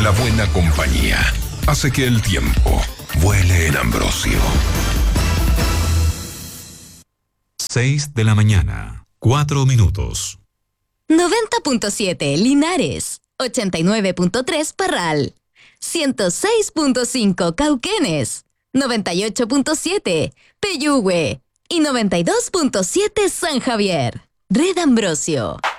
La buena compañía hace que el tiempo vuele en Ambrosio. 6 de la mañana, 4 minutos. 90.7 Linares, 89.3 Parral, 106.5 Cauquenes, 98.7 Peyúgue y 92.7 San Javier. Red Ambrosio.